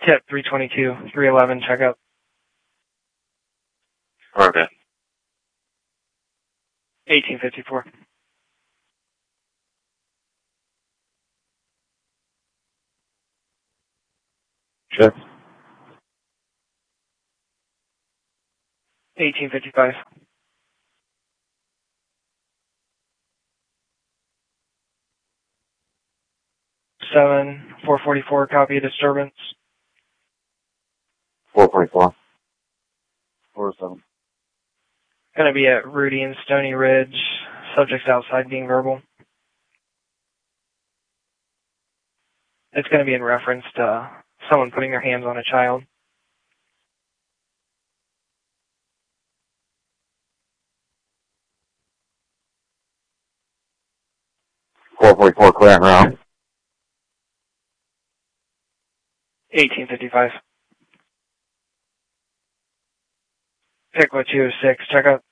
Tip 322, 311, check out. Okay. 1854. Check. 1855. 444, copy a disturbance. 444. 407. Gonna be at Rudy and Stony Ridge. Subjects outside being verbal. It's gonna be in reference to someone putting their hands on a child. 444, clear and round. 1855. Pickla 206, check out.